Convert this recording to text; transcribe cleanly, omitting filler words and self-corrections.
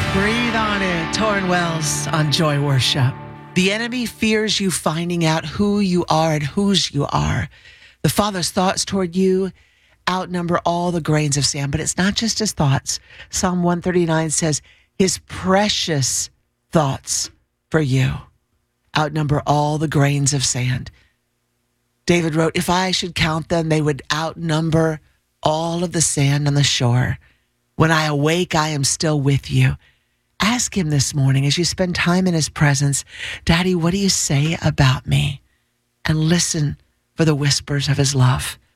Breathe on it. Torrin Wells on Joy Worship. The enemy fears you finding out who you are and whose you are. The Father's thoughts toward you outnumber all the grains of sand, but it's not just his thoughts. Psalm 139 says his precious thoughts for you outnumber all the grains of sand. David wrote, if I should count them, they would outnumber all of the sand on the shore. When I awake, I am still with you. Ask him this morning as you spend time in his presence, Daddy, what do you say about me? And listen for the whispers of his love.